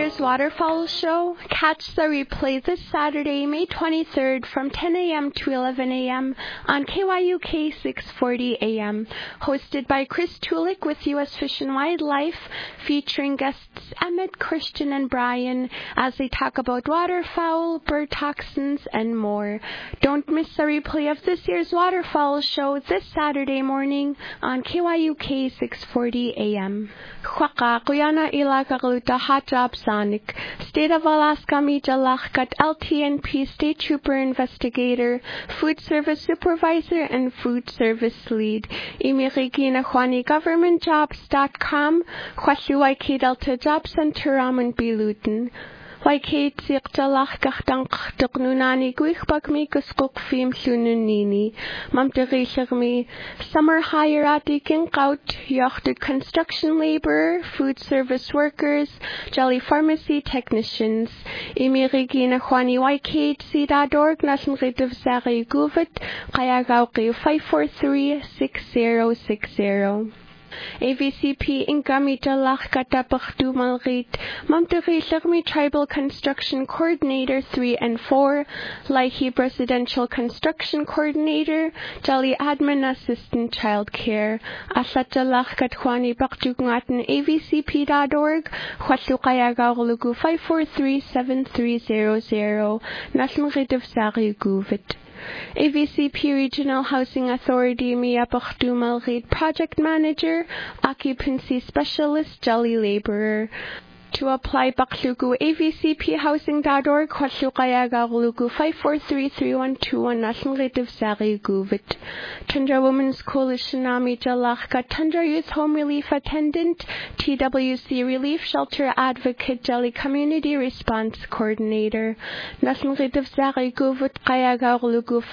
year's Waterfowl Show. Catch the replay this Saturday, May 23rd from 10 a.m. to 11 a.m. on KYUK 640 a.m. Hosted by Chris Tulik with U.S. Fish and Wildlife, featuring guests Emmett, Christian, and Brian as they talk about waterfowl, bird toxins, and more. Don't miss the replay of this year's Waterfowl Show this Saturday morning on KYUK 640 a.m. Chwaka, Guyana Ilakaluta Hot Job Sonic, State of Alaska Mijalachkat LTNP State Trooper Investigator, Food Service Supervisor, and Food Service Lead. Imirigina Juani GovernmentJobs.com, Khwashuwaiki Delta Job Center Raman Biluten. Waikate Siktalach Gachtank Tuknunani Guichbagmi Guskuk Fim Sununini, Mamterishagmi, Summer Hire Atiking Out, Yochted Construction Laborer, Food Service Workers, Jolly Pharmacy Technicians, Imirigina Juani Waikate Seed.org, National Retive Zari Guvet, Kayagauki 543-6060. AVCP Ingamidalach Katapachdu Malrit, Mamterishagmi Tribal Construction Coordinator 3 and 4, Laihi Residential Construction Coordinator, Jolly Admin Assistant Child Care, Asatalach Katwani Bakdugnatan AVCP.org, Huatlukayagaulugu 543-7300, National Retive Zari Guvet. AVCP Regional Housing Authority Miyapachdu Malrit Project Manager, Occupancy Specialist, Jolly Laborer. To apply, Baklugu avcphousing.org, Huatlukayagaulugu 543-3121, National Retive Zari Guvet. Tundra Women's Coalition Nami Jalachka, Tundra Youth Home Relief Attendant, TWC Relief Shelter Advocate, Jolly Community Response Coordinator. National Retive Zari Guvet, Kayagaulugu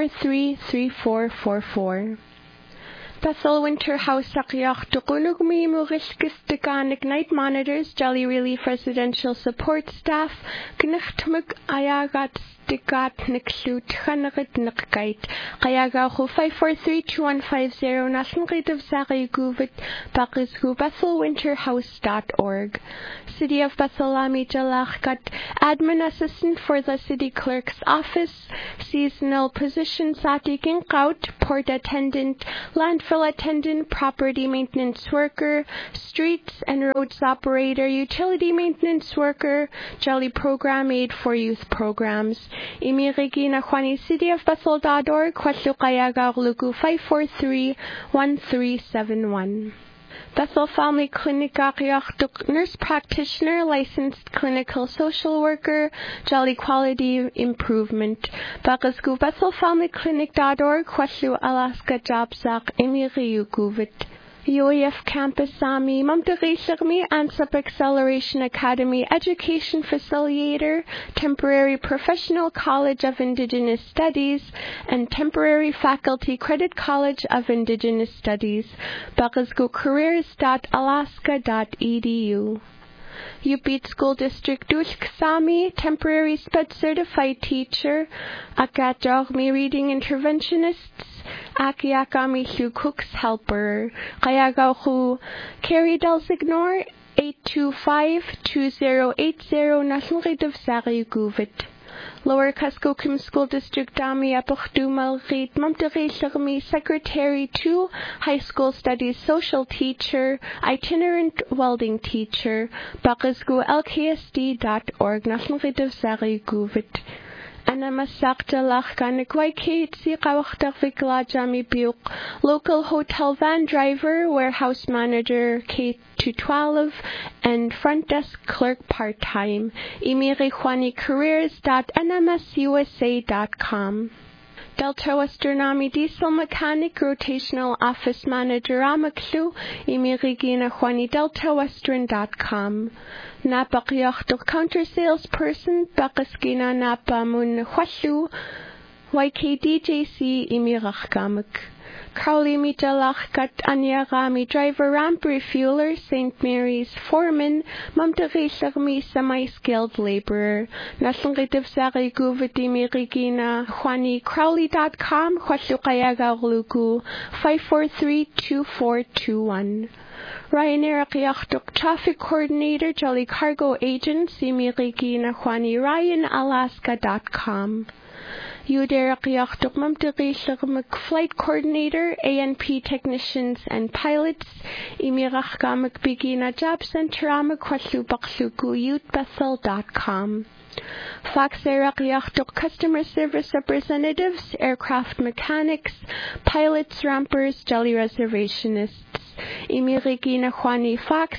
543-3444. Bethel Winter House Sakyach Tukunugmi Murishkis Dekanik Night Monitors, Jolly Relief Residential Support Staff, Gnichtmuk Ayagat Stigat Nikshu Tchanarit Nikgait, Kayagahu 543-2150, National Retive Zari Guvet, Bakizgu BethelWinterHouse.org. City of Bethel Ami Jalachkat, Admin Assistant for the City Clerk's Office, Seasonal Position Satiking Kaut, Port Attendant, Landfill Attendant, Property Maintenance Worker, Streets and Roads Operator, Utility Maintenance Worker, Jolly Program Aid for Youth Programs. Imirigina Juani City of Bethel.org, Huatlukayagaulugu 543-1371. Bethel Family Clinic Akyachtuk, Nurse Practitioner, Licensed Clinical Social Worker, Jolly Quality Improvement. Bakasgu BethelFamilyClinic.org, Huatlu Alaska Jobzak, Emiriu Guvet. UAF Campus Sami, Mamterishagmi, ANSUP Acceleration Academy Education Facilitator, Temporary Professional College of Indigenous Studies, and Temporary Faculty Credit College of Indigenous Studies. Bakasgucareers.alaska.edu. Upit School District Dushksami, Temporary Sped Certified Teacher, Akatjogmi Reading Interventionists, Akiakami Hu Cook's Helper, Kayagahu Carrie Delsignor 825-2080, National Retive Zari Guvet. Lower Kuskokim School District Dami Apachdu Malrit Mamterishagmi Secretary 2, High School Studies Social Teacher, Itinerant Welding Teacher, Bakasgu LKSD.org, National Retive Zari Guvet. Anamasak Waikate Sikawachtarviklajami Buk, Local Hotel Van Driver, Warehouse Manager K-12, and Front Desk Clerk Part-Time. Imirijuanicareers.nmsusa.com. Delta Western Army Diesel Mechanic Rotational Office Manager Amaklu, Imirigina Juani DeltaWestern.com. Napa Kyochtuk Counter Salesperson, Bakaskina Napa Mun Huashu, YKDJC Imirachgamuk. Crowley mi jalach gat anyagami driver ramp refueler St. Mary's foreman mamtagisag mi semi-skilled laborer. Naslangitib sari guvati mi Regina Juani Crowley.com Huasukayagaglugu 543-2421. Ryan Erakiachtuk Traffic Coordinator Jolly Cargo Agency mi Regina Juani Ryan Alaska.com. Uderakiachtuk Mamtagisag Flight Coordinator ANP Technicians and Pilots Imirachgamik Begina Job Center Amak Huasubaksuku Utbethel.com. Fox Erakiachtuk Customer Service Representatives, Aircraft Mechanics, Pilots, Rampers, Jolly Reservationists. Imirigina Juani Fox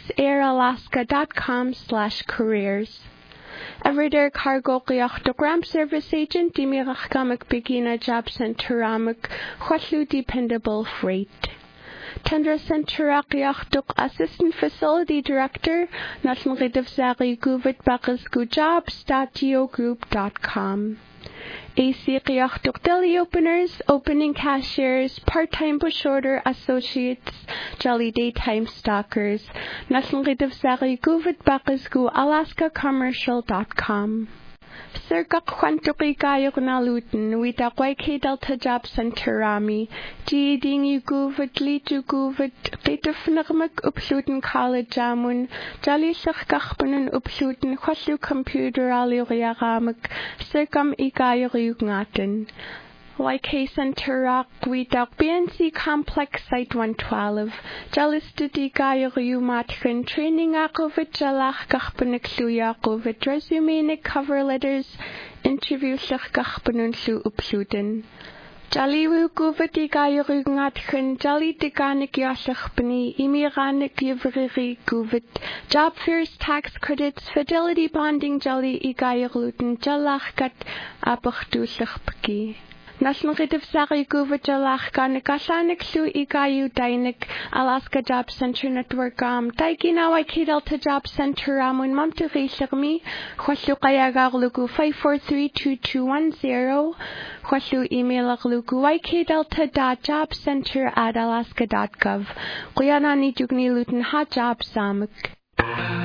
AirAlaska.com/careers. Everyday Cargo Qiachtuk Ramp Service Agent Imirachgamik Begina Job Center Ramik Huaslu Dependable Freight. Tundra Center Qiachtuk Assistant Facility Director Nasmridiv Zari Guvit Bakasgu Jobs.geogroup.com. AC Qiachtuk Deli Openers, Opening Cashiers, Part-Time Bush Order Associates, Jolly Daytime Stalkers, Nasmridiv Zari Guvit Bakasgu AlaskaCommercial.com. Sirgak Kwantuki Gayok Naluten, Witakwai K Delta Job Center Rami, Ding Uguvit, Lituguvit, Ritufnagmak Upsluten College Jamun, Jali Sakachpunen Upsluten, Kwasu Computer Aliuriagamak, Sirgam Igayurugnaten. YK Center Rock, Widak BNC Complex Site 112, Jalistudi Gayaru Matrin, Training Akovit, Jalach Gachpanik Suyakovit, Resume Cover Letters, Interview Shach Gachpanun Su Upsuden. Jaliwu Guvati Gayaru Natrin, Jali Diganik Yashachpani, Imiranik Yvriri Guvit, Job Fairs Tax Credits, Fidelity Bonding Jali Igayarluten, Jalach Gat Abachdu Shachpaki. Nasmridiv Sari Guva Jalach Ganik Ashanik Su Igayu Dainik Alaska Job Center Network Daiginawa Delta Job Center Ramun Mamtari Sharmi Huasukayagaglugu 543-2210 Huasu email aglugu ykdelta.jobcenter@alaska.gov Guyanani Jugni Luton Ha Job Samuk.